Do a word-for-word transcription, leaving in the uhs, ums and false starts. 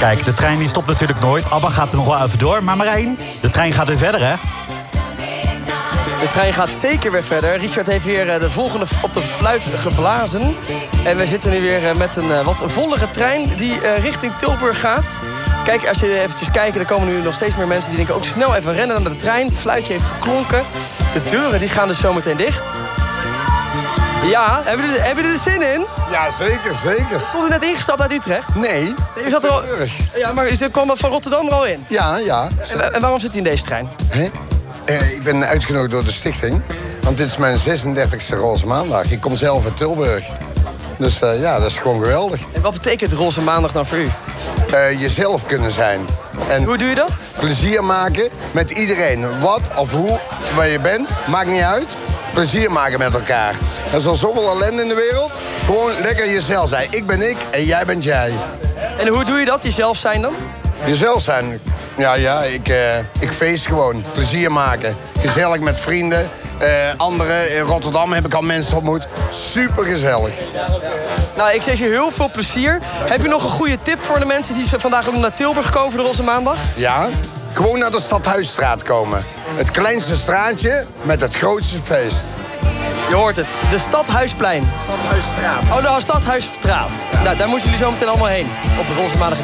Kijk, de trein die stopt natuurlijk nooit. Abba gaat er nog wel even door. Maar Marijn, de trein gaat weer verder, hè? De trein gaat zeker weer verder. Richard heeft weer de volgende op de fluit geblazen. En we zitten nu weer met een wat vollere trein die richting Tilburg gaat. Kijk, als je eventjes kijkt, er komen nu nog steeds meer mensen die denken ook snel even rennen naar de trein. Het fluitje heeft geklonken. De deuren die gaan dus zometeen dicht. Ja, hebben jullie, hebben jullie er zin in? Ja, zeker, zeker. Stond u net ingestapt uit Utrecht? Nee, u zat er al... Ja, maar u kwam van Rotterdam er al in? Ja, ja. En, en waarom zit u in deze trein? Hè? Eh, ik ben uitgenodigd door de stichting. Want dit is mijn zesendertigste Roze Maandag. Ik kom zelf uit Tilburg. Dus uh, ja, dat is gewoon geweldig. En wat betekent Roze Maandag nou voor u? Uh, jezelf kunnen zijn. En hoe doe je dat? Plezier maken met iedereen. Wat of hoe, waar je bent, maakt niet uit. Plezier maken met elkaar. Er is al zoveel ellende in de wereld. Gewoon lekker jezelf zijn. Ik ben ik en jij bent jij. En hoe doe je dat, jezelf zijn dan? Jezelf zijn? Ja, ja, ik, uh, ik feest gewoon. Plezier maken. Gezellig met vrienden. Uh, anderen in Rotterdam heb ik al mensen ontmoet. Super gezellig. Nou, ik zeg je heel veel plezier. Heb je nog een goede tip voor de mensen die vandaag ook naar Tilburg komen voor de Roze Maandag? Ja, gewoon naar de Stadhuisstraat komen. Het kleinste straatje met het grootste feest. Je hoort het, de Stadhuisplein. Stadhuisstraat. Oh, de Stadhuisstraat. Ja. Nou, daar moeten jullie zo meteen allemaal heen. Op de Roze Maandag.